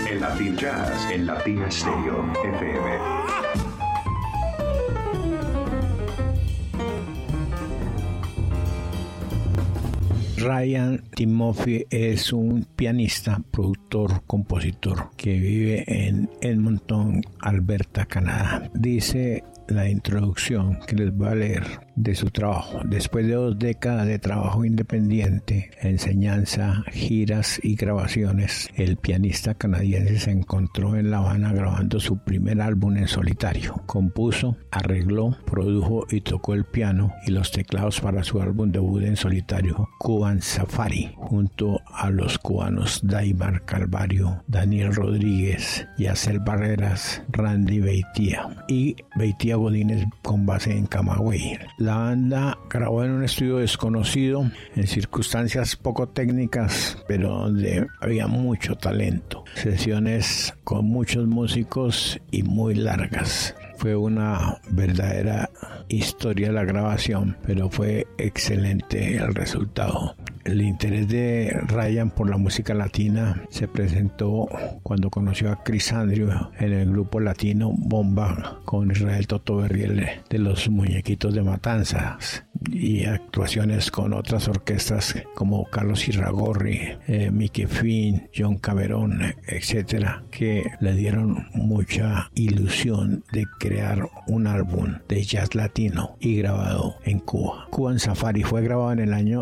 El Latin Jazz en Latina Stereo FM. Ryan Timothy es un pianista, productor, compositor que vive en Edmonton, Alberta, Canadá. Dice la introducción que les voy a leer de su trabajo. Después de 2 décadas de trabajo independiente, enseñanza, giras y grabaciones, el pianista canadiense se encontró en La Habana grabando su primer álbum en solitario. Compuso, arregló, produjo y tocó el piano y los teclados para su álbum debut en solitario, Cuban Safari, junto a los cubanos Daymar Calvario, Daniel Rodríguez, Yacel Barreras, Randy Beitia y Beitia Godínez con base en Camagüey. La banda grabó en un estudio desconocido, en circunstancias poco técnicas, pero donde había mucho talento. Sesiones con muchos músicos y muy largas. Fue una verdadera historia la grabación, pero fue excelente el resultado. El interés de Ryan por la música latina se presentó cuando conoció a Chris Andrew en el grupo latino Bomba con Israel Totoberriel de los Muñequitos de Matanzas y actuaciones con otras orquestas como Carlos Irragorri, Mickey Finn, John Cameron, etcétera, que le dieron mucha ilusión de crear un álbum de jazz latino y grabado en Cuba. Cuban Safari fue grabado en el año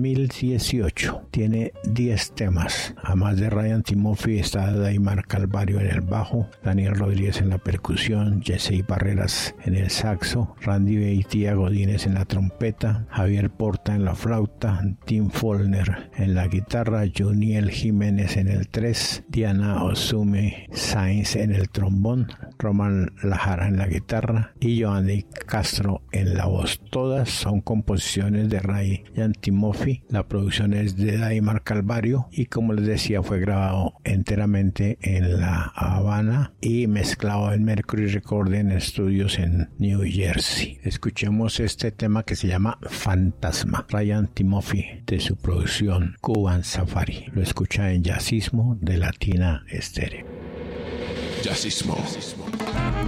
2018. Tiene 10 temas. Además de Ryan Timothy está Daymar Calvario en el bajo, Daniel Rodríguez en la percusión, Yacel Barreras en el saxo, Randy Beitia Godínez en la trompeta, Javier Porta en la flauta, Tim Follner en la guitarra, Juniel Jiménez en el 3, Diana Osume Sainz en el trombón, Roman Lajara en la guitarra y Joanny Castro en la voz. Todas son composiciones de Ryan Timothy. La producción es de Daymar Calvario y, como les decía, fue grabado enteramente en La Habana y mezclado en Mercury Recording Studios en New Jersey. Escuchemos este tema que se llama Fantasma, Ryan Timothy, de su producción Cuban Safari. Lo escucha en Jazzismo de Latina Stereo. Jazzismo.